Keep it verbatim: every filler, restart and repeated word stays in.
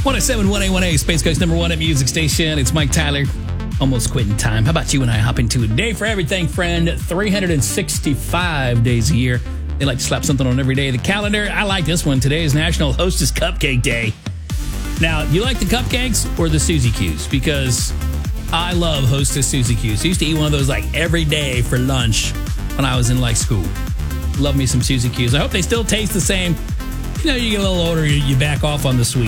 one oh seven point one A, Space Coast number one at music station. It's Mike Tyler. Almost quitting time. How about you and I hop into a day for everything, friend? three hundred sixty-five days a year. They like to slap something on every day of the calendar. I like this one. Today is National Hostess Cupcake Day. Now, you like the cupcakes or the Suzy Q's? Because I love Hostess Suzy Q's. I used to eat one of those like every day for lunch when I was in like school. Love me some Suzy Q's. I hope they still taste the same. You know, you get a little older, you back off on the sweet.